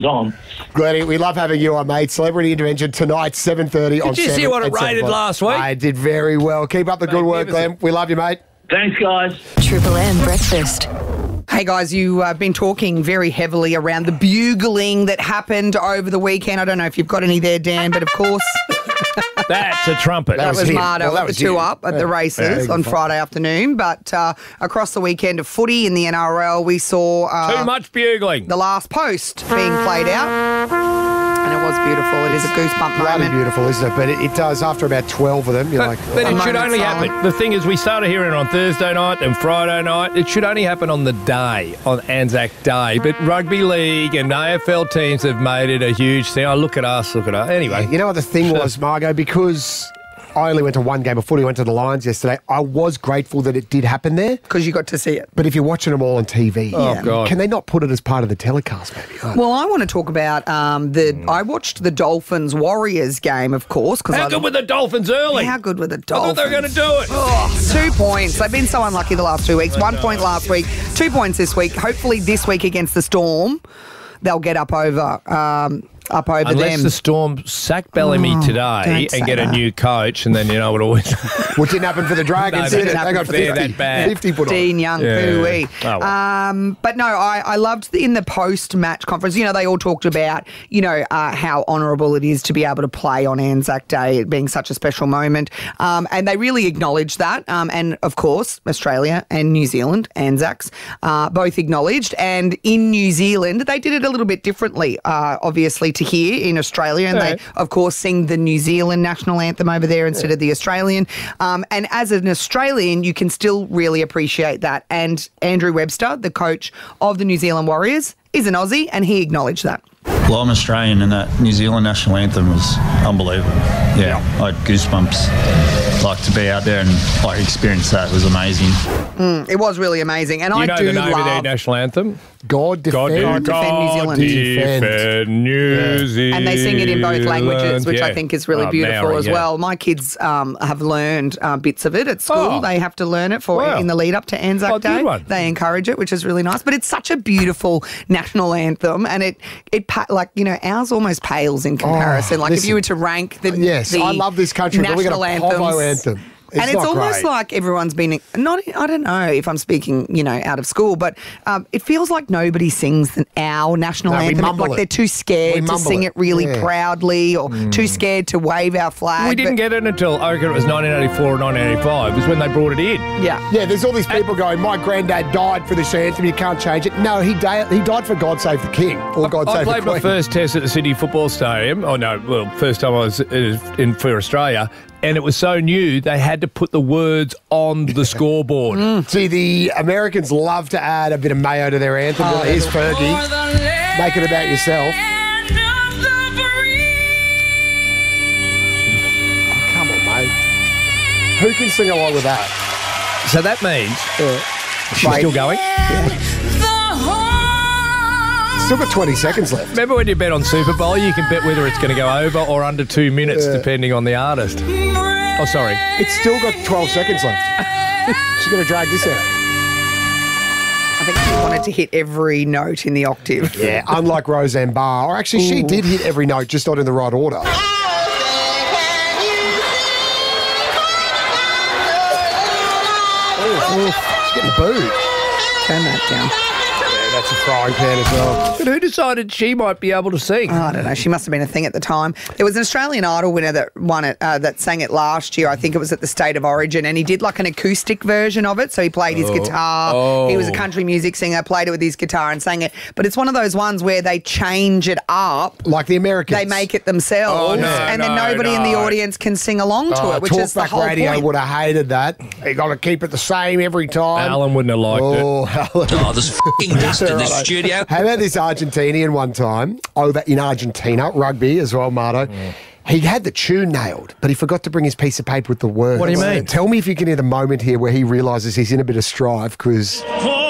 on. Glennie, we love having you on, mate. Celebrity Intervention tonight, 7:30 on 7. Did you see what it rated last week? I did very well. Keep up the good work, Glenn. We love you, mate. Thanks, guys. Triple M Breakfast. Hey guys, you have been talking very heavily around the bugling that happened over the weekend. I don't know if you've got any there, Dan, but of course... That's a trumpet. That was Mardo at the 2 Up at the races on fun. Friday afternoon. But across the weekend of footy in the NRL, we saw... Too much bugling. The last post being played out. And it was beautiful. It is a goosebump Bloody moment. beautiful, isn't it? But it does, after about 12 of them, you're like... But it should moment's only happen. silent. The thing is, we started hearing it on Thursday night and Friday night. It should only happen on the day, on Anzac Day. But rugby league and AFL teams have made it a huge thing. Oh, look at us, look at us. Anyway. You know what the thing was, Margot? Because I only went to one game of footy. I went to the Lions yesterday. I was grateful that it did happen there. Because you got to see it. But if you're watching them all on TV, God. can they not put it as part of the telecast, maybe? Well, I want to talk about I watched the Dolphins-Warriors game, of course. How good were the Dolphins early? How good were the I Dolphins? thought they were going to do it. Oh, 2 points. They've been so unlucky the last 2 weeks. 1 point last week, 2 points this week. Hopefully this week against the Storm, they'll get up over Unless them. the Storm sack Bellamy today don't and say get a that. new coach, and then you know what always. What didn't happen for the Dragons, No, did it? that They got didn't 50, happen. They're that bad. 50 put on. Dean Young, Yeah. poo-wee. Oh, well. But no, I loved in the post-match conference, they all talked about, how honourable it is to be able to play on Anzac Day, it being such a special moment. And they really acknowledged that. And, of course, Australia and New Zealand, Anzacs, both acknowledged. And in New Zealand, they did it a little bit differently, obviously, to here in Australia. And they, of course, sing the New Zealand national anthem over there instead of the Australian. And as an Australian, you can still really appreciate that. And Andrew Webster, the coach of the New Zealand Warriors, is an Aussie, and he acknowledged that. Well, I'm Australian, and that New Zealand national anthem was unbelievable. Yeah, I had goosebumps. Like to be out there and experience that was amazing. It was really amazing, and You I know do the name of their love. national anthem? God defend. God defend New Zealand. Defend New Zealand. And they sing it in both languages, which I Yeah. think is really beautiful Maori, as yeah. well. My kids have learned bits of it at school. Oh. They have to learn it Wow. in the lead up to Anzac Oh, good Day. one. They encourage it, which is really nice. But it's such a beautiful national anthem, and ours almost pales in comparison. If listen. you were to rank the Yes, I love this country, but we got a national Povo anthems. anthem. And it's not almost great. like everyone's been, I don't know if I'm speaking, out of school, but it feels like nobody sings our national No, we anthem. mumble Like it. they're too We scared to mumble sing it really Yeah. proudly or too scared to wave our flag. We didn't get it until, I reckon it was 1984 or 1985, was when they brought it in. Yeah. Yeah, there's all these people going, my granddad died for this anthem, you can't change it. No, he died for God Save the King, or God I Save the played Queen. my first test at the Sydney Football Stadium. Oh, no, well, first time I was in for Australia. And it was so new, they had to put the words on the scoreboard. See, the Americans love to add a bit of mayo to their anthem. Here's Fergie. Make it about yourself. Oh, come on, mate. Who can sing along with that? So that means she's still going. Still got 20 seconds left. Remember when you bet on Super Bowl, you can bet whether it's going to go over or under 2 minutes, depending on the artist. Oh, sorry. It's still got 12 seconds left. She's going to drag this out. I think she wanted to hit every note in the octave. Yeah, unlike Roseanne Barr. Or actually, she did hit every note, just not in the right order. She's getting booed. Turn that down. Yeah, that's a frying pan as well. But who decided she might be able to sing? I don't know. She must have been a thing at the time. There was an Australian Idol winner that won it, that sang it last year. I think it was at the State of Origin, and he did like an acoustic version of it. So he played his guitar. He was a country music singer, played it with his guitar and sang it. But it's one of those ones where they change it up. Like the Americans. They make it themselves, and then nobody in the audience can sing along to it, which is the Talkback whole radio point. would have hated that. You got to keep it the same every time. Alan wouldn't have liked it. Alan. Oh, there's f***ing dust in this studio. How about this Argentinian one time over in Argentina, rugby as well, Marto? He had the tune nailed, but he forgot to bring his piece of paper with the words. What do you mean? Tell me if you can hear the moment here where he realises he's in a bit of strife because...